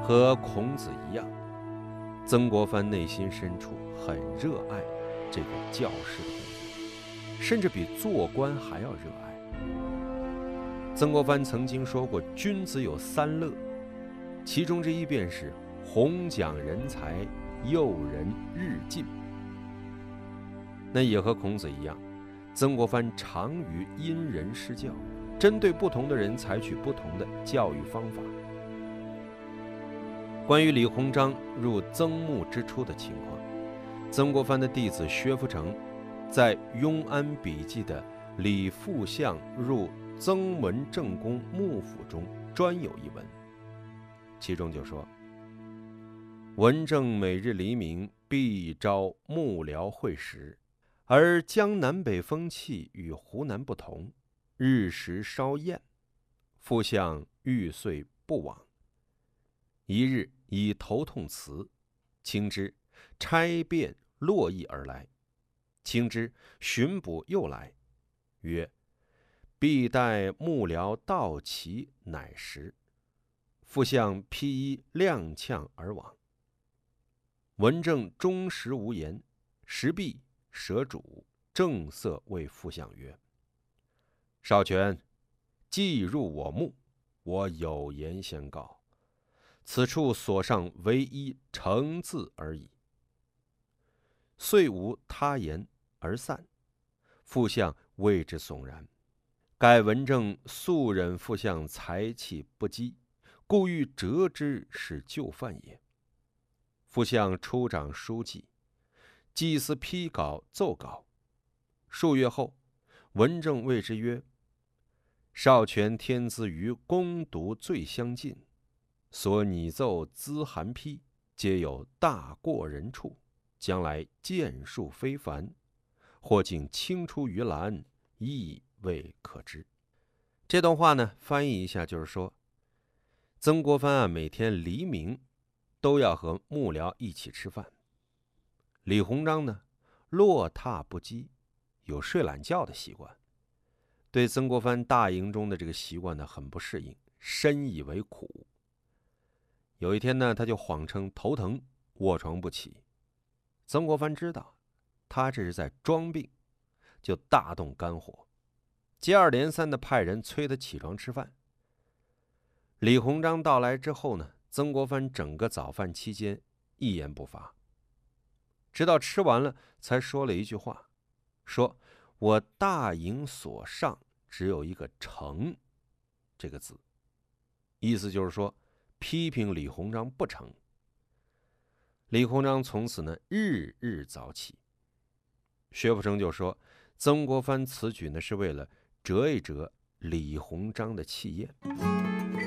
和孔子一样，曾国藩内心深处很热爱这个教师的工作，甚至比做官还要热爱。曾国藩曾经说过，君子有三乐，其中之一便是弘讲人才，诱人日进。那也和孔子一样，曾国藩常于因人施教，针对不同的人采取不同的教育方法。关于李鸿章入曾墓之初的情况，曾国藩的弟子薛福成在《庸安笔记》的李复相入曾文正公幕府中专有一文，其中就说：文正每日黎明必召幕僚会食，而江南北风气与湖南不同，日食稍晏，复相欲遂不往。一日以头痛辞，卿之差便络绎而来，卿之巡捕又来，曰：必待幕僚到齐，乃食。复相披衣踉跄而往。文正终食无言，食毕舍主，正色谓复相曰：少权既入我墓，我有言先告，此处所上唯一诚字而已。遂无他言而散。复相谓之悚然，盖文正素忍复相才气不济，故欲折之使就犯也。复相出掌书记，祭司批稿奏稿。数月后，文正谓之曰：少权天资于攻读最相近，所拟奏资函批，皆有大过人处，将来剑术非凡，或竟清出于蓝，亦未可知。这段话呢，翻译一下就是说，曾国藩每天黎明都要和幕僚一起吃饭。李鸿章呢，落榻不羁，有睡懒觉的习惯，对曾国藩大营中的这个习惯呢，很不适应，深以为苦。有一天呢，他就谎称头疼，卧床不起。曾国藩知道他这是在装病，就大动肝火，接二连三的派人催他起床吃饭。李鸿章到来之后呢，曾国藩整个早饭期间一言不发，直到吃完了才说了一句话，说我大营所上只有一个诚这个字，意思就是说批评李鸿章不成。李鸿章从此呢日日早起。薛福成就说，曾国藩此举呢是为了折一折李鸿章的气焰。